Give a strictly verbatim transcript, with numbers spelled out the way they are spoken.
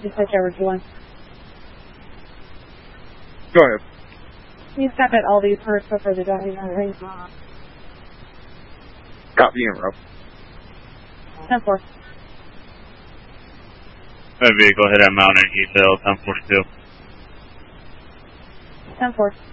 Just switch over to one. Go ahead. You stop at all these first before the driving range. Copy in, Rob. ten four. That vehicle hit at Mount Energy Hill, ten forty-two. ten four.